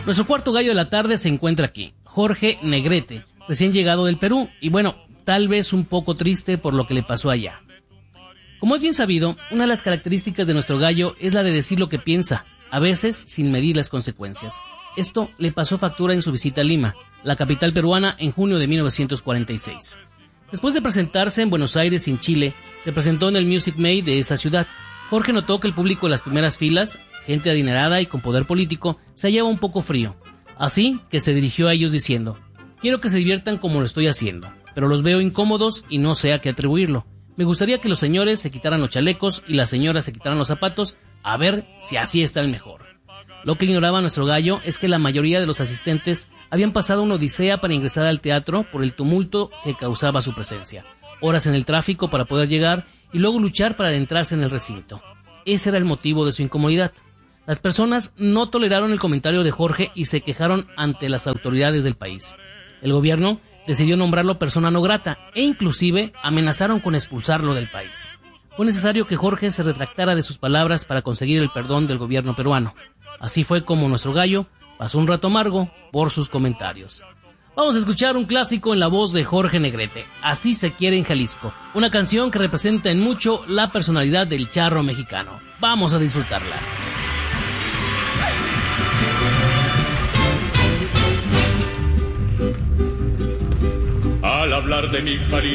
Nuestro cuarto gallo de la tarde se encuentra aquí, Jorge Negrete, recién llegado del Perú, y bueno, tal vez un poco triste por lo que le pasó allá. Como es bien sabido, una de las características de nuestro gallo es la de decir lo que piensa, a veces sin medir las consecuencias. Esto le pasó factura en su visita a Lima, la capital peruana, en junio de 1946. Después de presentarse en Buenos Aires y en Chile, se presentó en el Music May de esa ciudad. Jorge notó que el público de las primeras filas, gente adinerada y con poder político, se hallaba un poco frío. Así que se dirigió a ellos diciendo: quiero que se diviertan como lo estoy haciendo, pero los veo incómodos y no sé a qué atribuirlo. Me gustaría que los señores se quitaran los chalecos y las señoras se quitaran los zapatos, a ver si así están mejor. Lo que ignoraba nuestro gallo es que la mayoría de los asistentes habían pasado una odisea para ingresar al teatro por el tumulto que causaba su presencia. Horas en el tráfico para poder llegar y luego luchar para adentrarse en el recinto. Ese era el motivo de su incomodidad. Las personas no toleraron el comentario de Jorge y se quejaron ante las autoridades del país. El gobierno decidió nombrarlo persona no grata e inclusive amenazaron con expulsarlo del país. Fue necesario que Jorge se retractara de sus palabras para conseguir el perdón del gobierno peruano. Así fue como nuestro gallo pasó un rato amargo por sus comentarios. Vamos a escuchar un clásico en la voz de Jorge Negrete, Así se quiere en Jalisco, una canción que representa en mucho la personalidad del charro mexicano. Vamos a disfrutarla. Al hablar de mi París